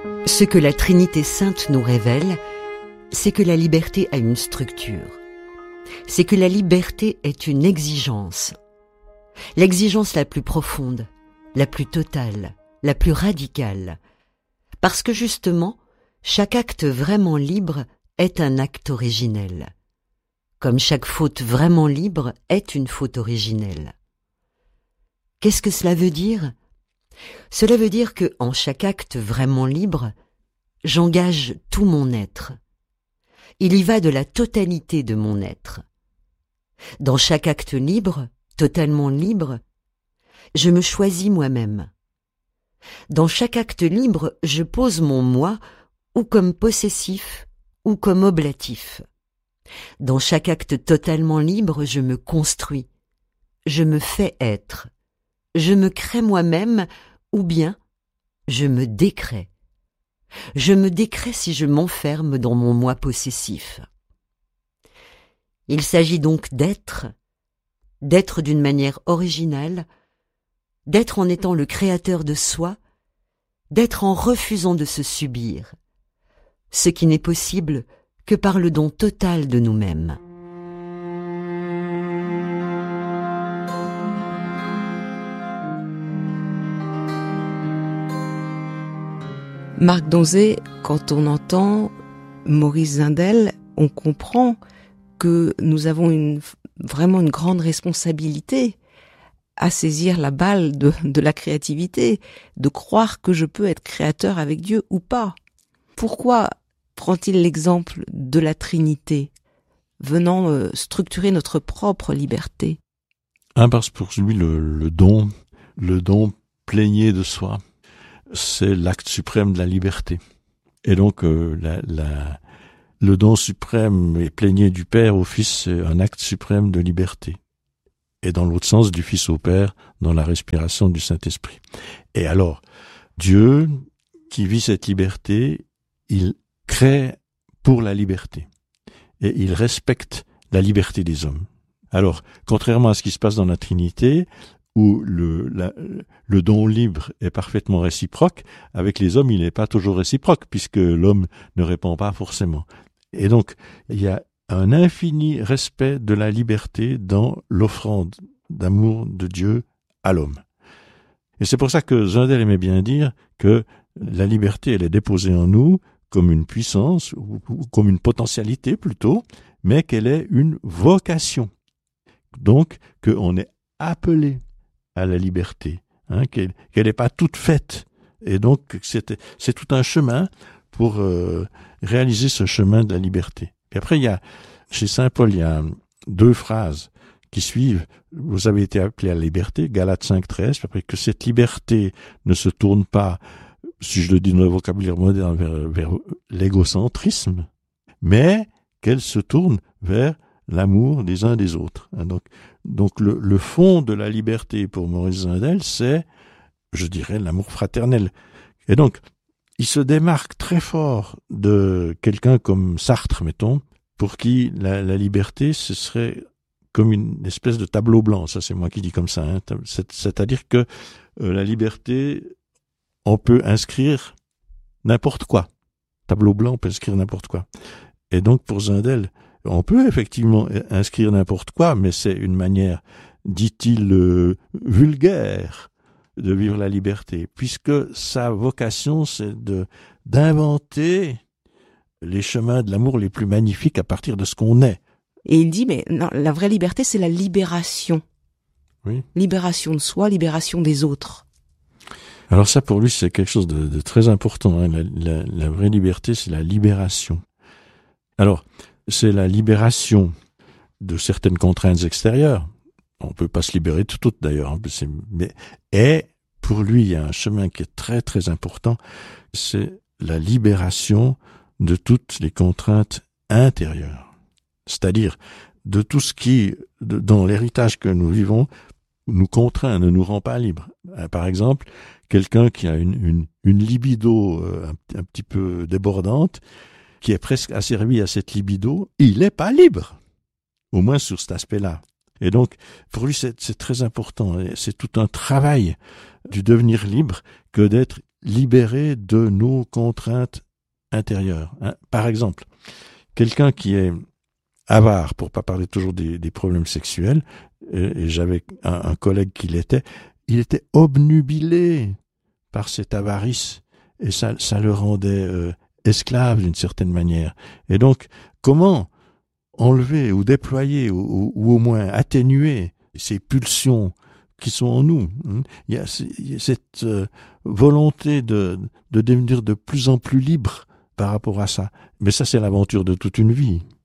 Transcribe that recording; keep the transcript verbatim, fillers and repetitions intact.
Ce que la Trinité sainte nous révèle, c'est que la liberté a une structure. C'est que la liberté est une exigence. L'exigence la plus profonde, la plus totale, la plus radicale. Parce que justement, chaque acte vraiment libre est un acte originel. Comme chaque faute vraiment libre est une faute originelle. Qu'est-ce que cela veut dire ? Cela veut dire que, en chaque acte vraiment libre, j'engage tout mon être. Il y va de la totalité de mon être. Dans chaque acte libre, totalement libre, je me choisis moi-même. Dans chaque acte libre, je pose mon moi ou comme possessif ou comme oblatif. Dans chaque acte totalement libre, je me construis, je me fais être, je me crée moi-même ou bien je me décrée. Je me décrée si je m'enferme dans mon moi possessif. Il s'agit donc d'être, d'être d'une manière originale, d'être en étant le créateur de soi, d'être en refusant de se subir, ce qui n'est possible que par le don total de nous-mêmes. Marc Donzé, quand on entend Maurice Zindel, on comprend que nous avons une, vraiment une grande responsabilité à saisir la balle de, de la créativité, de croire que je peux être créateur avec Dieu ou pas. Pourquoi prend-il l'exemple de la Trinité, venant euh, structurer notre propre liberté ? Un, parce que pour lui, le, le don, le don plénier de soi, c'est l'acte suprême de la liberté. Et donc, euh, la, la, le don suprême et plénier du Père au Fils, c'est un acte suprême de liberté. Et dans l'autre sens, du Fils au Père, dans la respiration du Saint-Esprit. Et alors, Dieu, qui vit cette liberté, il crée pour la liberté. Et il respecte la liberté des hommes. Alors, contrairement à ce qui se passe dans la Trinité, où le, la, le don libre est parfaitement réciproque, avec les hommes, il n'est pas toujours réciproque, puisque l'homme ne répond pas forcément. Et donc, il y a un infini respect de la liberté dans l'offrande d'amour de Dieu à l'homme. Et c'est pour ça que Zindel aimait bien dire que la liberté, elle est déposée en nous comme une puissance, ou, ou comme une potentialité plutôt, mais qu'elle est une vocation. Donc, qu'on est appelé à la liberté, hein, qu'elle qu'elle n'est pas toute faite. Et donc, c'est, c'est tout un chemin pour euh, réaliser ce chemin de la liberté. Et après, il y a, chez saint Paul, il y a deux phrases qui suivent. Vous avez été appelés à la liberté, Galates cinq treize, après que cette liberté ne se tourne pas, si je le dis dans le vocabulaire moderne, vers, vers l'égocentrisme, mais qu'elle se tourne vers l'amour des uns des autres. Donc, donc le, le fond de la liberté pour Maurice Zindel, c'est, je dirais, l'amour fraternel. Et donc, il se démarque très fort de quelqu'un comme Sartre, mettons, pour qui la, la liberté, ce serait comme une espèce de tableau blanc. Ça, c'est moi qui dis comme ça. Hein. C'est, c'est-à-dire que euh, la liberté, on peut inscrire n'importe quoi. Tableau blanc, on peut inscrire n'importe quoi. Et donc, pour Zindel, on peut effectivement inscrire n'importe quoi, mais c'est une manière, dit-il, euh, vulgaire de vivre la liberté, puisque sa vocation, c'est de d'inventer les chemins de l'amour les plus magnifiques à partir de ce qu'on est. Et il dit, mais non, la vraie liberté, c'est la libération. Oui. Libération de soi, libération des autres. Alors ça, pour lui, c'est quelque chose de, de très important. Hein. La, la, la vraie liberté, c'est la libération. Alors, c'est la libération de certaines contraintes extérieures. On peut pas se libérer de toutes d'ailleurs. Hein, mais, et pour lui, il y a un chemin qui est très très important, c'est la libération de toutes les contraintes intérieures. C'est-à-dire de tout ce qui, de, dans l'héritage que nous vivons, nous contraint, ne nous rend pas libres. Par exemple, quelqu'un qui a une, une, une libido euh, un, un petit peu débordante, qui est presque asservi à cette libido, il n'est pas libre, au moins sur cet aspect-là. Et donc, pour lui, c'est, c'est très important. C'est tout un travail du devenir libre que d'être libérés de nos contraintes intérieures. Hein. Par exemple, quelqu'un qui est avare, pour pas parler toujours des, des problèmes sexuels, et, et j'avais un, un collègue qui l'était, il était obnubilé par cette avarice, et ça, ça le rendait euh, esclave d'une certaine manière. Et donc, comment enlever ou déployer ou, ou, ou au moins atténuer ces pulsions qui sont en nous? Il y a, il y a cette euh, volonté de, de devenir de plus en plus libre par rapport à ça. Mais ça, c'est l'aventure de toute une vie.